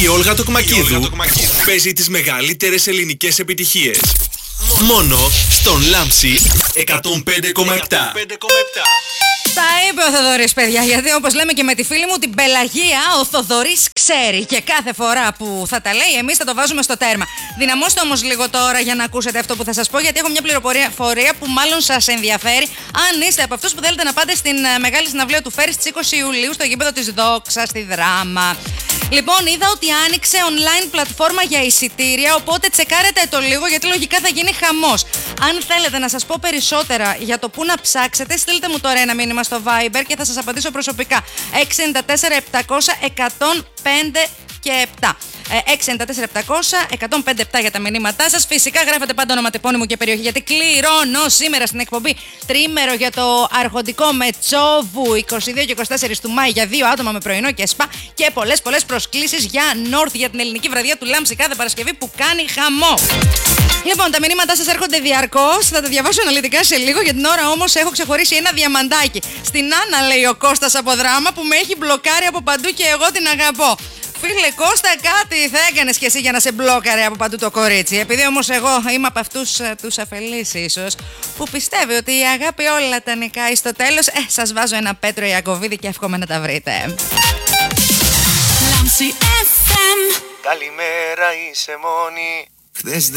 Η Όλγα Τοκμακίδου παίζει τις μεγαλύτερες ελληνικές επιτυχίες. Μόνο στον Λάμψη 105,7. Τα είπε ο Θοδωρής, παιδιά, γιατί όπως λέμε και με τη φίλη μου την Πελαγία, ο Θοδωρής ξέρει και κάθε φορά που θα τα λέει εμείς θα το βάζουμε στο τέρμα. Δυναμώστε όμως λίγο τώρα για να ακούσετε αυτό που θα σας πω, γιατί έχω μια πληροφορία που μάλλον σας ενδιαφέρει αν είστε από αυτούς που θέλετε να πάτε στην μεγάλη συναυλία του Φέρι στις 20 Ιουλίου στο γήπεδο της Δόξα στη Δράμα. Λοιπόν, είδα ότι άνοιξε online πλατφόρμα για εισιτήρια, οπότε τσεκάρετε το λίγο γιατί λογικά θα γίνει χαμός. Αν θέλετε να σας πω περισσότερα για το πού να ψάξετε, στείλτε μου τώρα ένα μήνυμα στο Viber και θα σας απαντήσω προσωπικά. 694-700-105 και 7. 694-700-105 για τα μηνύματά σας. Φυσικά γράφετε πάντα ονοματεπώνυμο και περιοχή, γιατί κληρώνω σήμερα στην εκπομπή τρίμερο για το αρχοντικό Μετσόβου 22 και 24 του Μάη για 2 άτομα με πρωινό και σπα και πολλές προσκλήσεις για North για την ελληνική βραδιά του Λάμψη κάθε Παρασκευή που κάνει χαμό. Λοιπόν, τα μηνύματά σας έρχονται διαρκώς. Θα τα διαβάσω αναλυτικά σε λίγο. Για την ώρα όμως έχω ξεχωρίσει ένα διαμαντάκι. Στην Άννα, λέει ο Κώστας από Δράμα, που με έχει μπλοκάρει από παντού και εγώ την αγαπώ. Φίλε Κώστα, κάτι θα έκανες κι εσύ για να σε μπλόκαρε από παντού το κορίτσι. Επειδή όμως εγώ είμαι από αυτούς τους αφελείς ίσως, που πιστεύει ότι η αγάπη όλα τα νικάει στο τέλος, σας βάζω ένα Πέτρο Ιακωβίδη και εύχομαι να τα βρείτε. Καλημέρα, είσαι μόνη.